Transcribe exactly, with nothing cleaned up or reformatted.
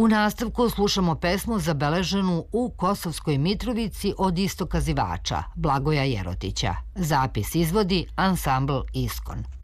U nastavku slušamo pesmu zabeleženu u Kosovskoj Mitrovici od Istoka Zivača, Blagoja Jerotića. Zapis izvodi ansambl Iskon.